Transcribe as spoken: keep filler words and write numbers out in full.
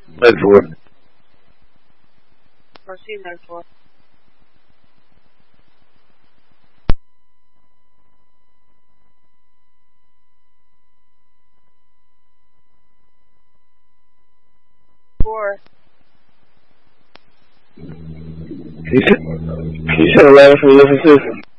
Nine four. Proceed nine four. Four. Can you send, can you send a letter from Memphis?